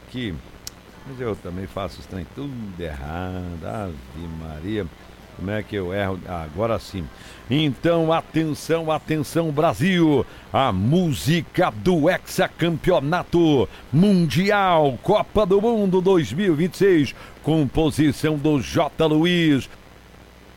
aqui, mas eu também faço isso tudo errado. Ave Maria. Como é que eu erro? Agora sim. Então, atenção, atenção, Brasil! A música do hexacampeonato mundial Copa do Mundo 2026, composição do J. Luiz,